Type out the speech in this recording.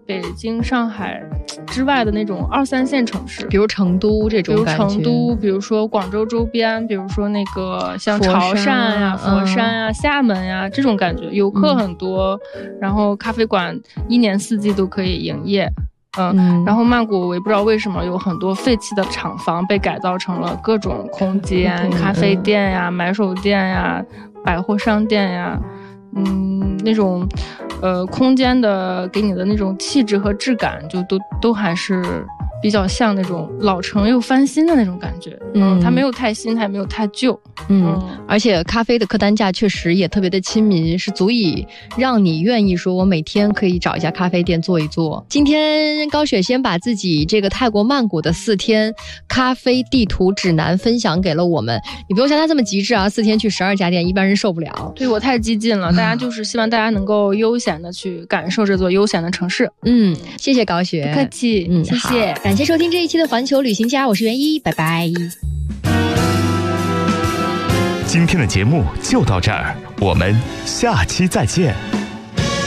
北京、上海之外的那种2、3线城市， 比如成都这种感觉， 比如成都，比如说广州周边，比如说那个像潮汕呀、佛山呀、厦门呀这种感觉，游客很多，然后咖啡馆1年4季都可以营业。然后曼谷我也不知道为什么有很多废弃的厂房被改造成了各种空间，咖啡店呀、买手店呀、百货商店呀，那种空间的给你的那种气质和质感，就都还是比较像那种老城又翻新的那种感觉。它没有太新，它也没有太旧。 而且咖啡的客单价确实也特别的亲民，是足以让你愿意说我每天可以找一家咖啡店坐一坐。今天高雪先把自己这个泰国曼谷的4天咖啡地图指南分享给了我们。你不用像他这么极致啊，4天去12家店，一般人受不了。 对，我太激进了，大家就是希望大家能够悠闲的去感受这座悠闲的城市。 谢谢高雪， 不客气。谢谢， 感谢收听这一期的环球旅行家，我是袁一，拜拜。 今天的节目就到这儿，我们下期再见。